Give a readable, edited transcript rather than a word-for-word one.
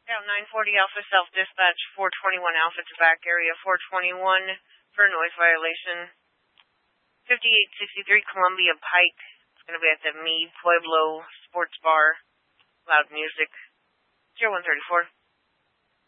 Scout 940 Alpha Self-Dispatch 421 Alpha to back area 421 for a noise violation. 5863 Columbia Pike. It's going to be at the Mi Pueblo Sports Bar. Loud music. 0134.